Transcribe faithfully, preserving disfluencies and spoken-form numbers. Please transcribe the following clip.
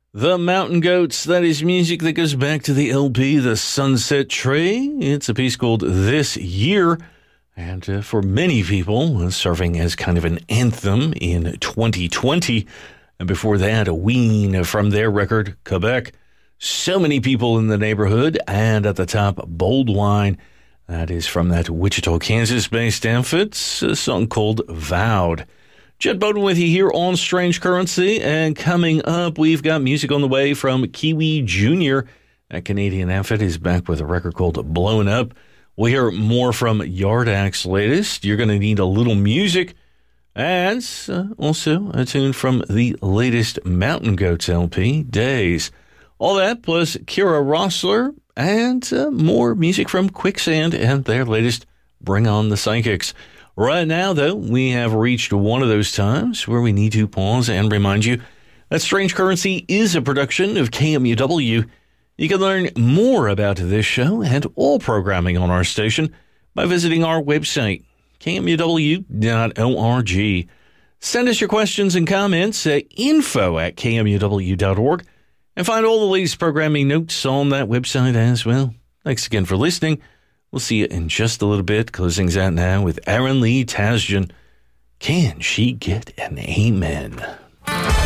The Mountain Goats, that is music that goes back to the L P, The Sunset Tree. It's a piece called This Year, and uh, for many people, uh, serving as kind of an anthem in twenty twenty. And before that, a ween from their record, Quebec. So Many People in the Neighborhood, and at the top, Bold Wine. That is from that Wichita, Kansas-based outfit, a song called Vowed. Jed Bowden with you here on Strange Currency, and coming up, we've got music on the way from Kiwi Junior That Canadian outfit is back with a record called Blown Up. We'll hear more from Yardac's latest. You're going to need a little music, and uh, also a tune from the latest Mountain Goats L P, Days. All that, plus Kira Rossler, and uh, more music from Quicksand and their latest Bring On the Psychics. Right now, though, we have reached one of those times where we need to pause and remind you that Strange Currency is a production of K M U W. You can learn more about this show and all programming on our station by visiting our website, K M U W dot org. Send us your questions and comments at info at K M U W dot org and find all the latest programming notes on that website as well. Thanks again for listening. We'll see you in just a little bit. Closing's out now with Aaron Lee Tasjan. Can she get an amen?